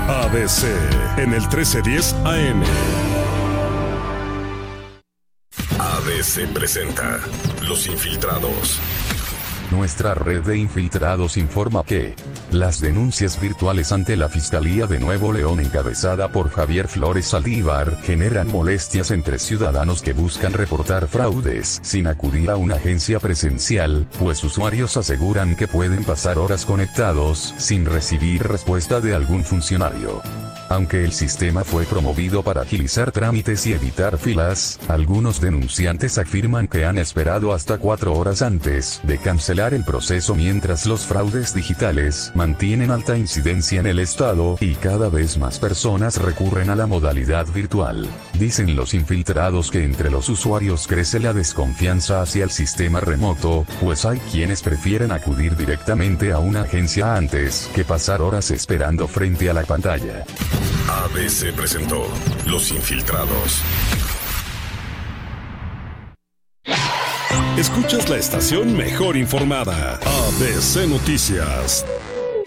ABC en el 1310 AM. ABC presenta Los Infiltrados. Nuestra red de infiltrados informa que las denuncias virtuales ante la Fiscalía de Nuevo León, encabezada por Javier Flores Saldívar, generan molestias entre ciudadanos que buscan reportar fraudes sin acudir a una agencia presencial, pues usuarios aseguran que pueden pasar horas conectados sin recibir respuesta de algún funcionario. Aunque el sistema fue promovido para agilizar trámites y evitar filas, algunos denunciantes afirman que han esperado hasta 4 horas antes de cancelar el proceso, mientras los fraudes digitales mantienen alta incidencia en el estado y cada vez más personas recurren a la modalidad virtual. Dicen los infiltrados que entre los usuarios crece la desconfianza hacia el sistema remoto, pues hay quienes prefieren acudir directamente a una agencia antes que pasar horas esperando frente a la pantalla. ABC presentó Los Infiltrados. Escuchas la estación mejor informada, ABC Noticias.